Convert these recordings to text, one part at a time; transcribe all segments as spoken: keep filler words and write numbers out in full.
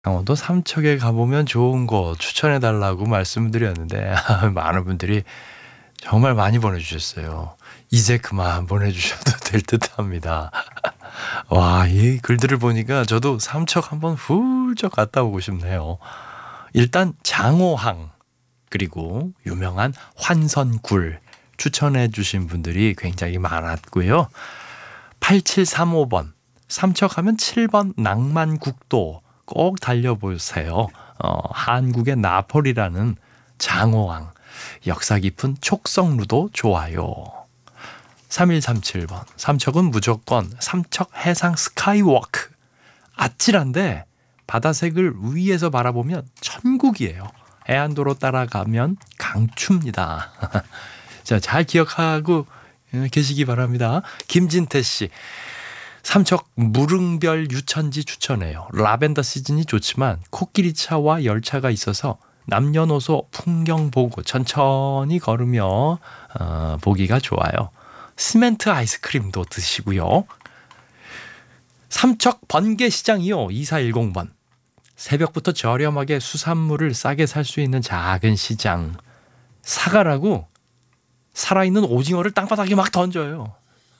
강원도 삼척에 가보면 좋은 곳 추천해 달라고 말씀드렸는데 많은 분들이 정말 많이 보내주셨어요. 이제 그만 보내주셔도 될 듯합니다. 와, 이 글들을 보니까 저도 삼척 한번 훌쩍 갔다 오고 싶네요. 일단 장호항 그리고 유명한 환선굴 추천해 주신 분들이 굉장히 많았고요. 팔칠삼오 번 삼척하면 칠 번 낭만국도 꼭 달려보세요. 어, 한국의 나폴이라는 장호항 역사 깊은 촉성루도 좋아요. 삼일삼칠 번 삼척은 무조건 삼척 해상 스카이워크 아찔한데 바다색을 위에서 바라보면 천국이에요. 해안도로 따라가면 강추입니다. 자, 잘 기억하고 계시기 바랍니다. 김진태 씨 삼척 무릉별 유천지 추천해요. 라벤더 시즌이 좋지만 코끼리차와 열차가 있어서 남녀노소 풍경 보고 천천히 걸으며 어, 보기가 좋아요. 시멘트 아이스크림도 드시고요. 삼척 번개시장이요. 이사일공 번 새벽부터 저렴하게 수산물을 싸게 살 수 있는 작은 시장. 사가라고 살아있는 오징어를 땅바닥에 막 던져요.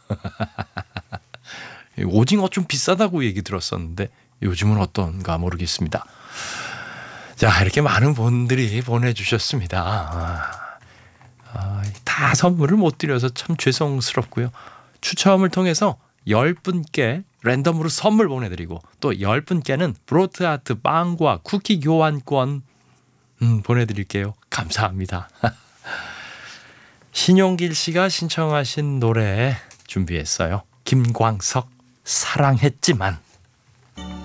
오징어 좀 비싸다고 얘기 들었었는데 요즘은 어떤가 모르겠습니다. 자, 이렇게 많은 분들이 보내주셨습니다. 아, 아, 다 선물을 못 드려서 참 죄송스럽고요. 추첨을 통해서 열 분께 랜덤으로 선물 보내드리고 또 열 분께는 브로트아트 빵과 쿠키 교환권 음, 보내드릴게요. 감사합니다. 신용길 씨가 신청하신 노래 준비했어요. 김광석 사랑했지만.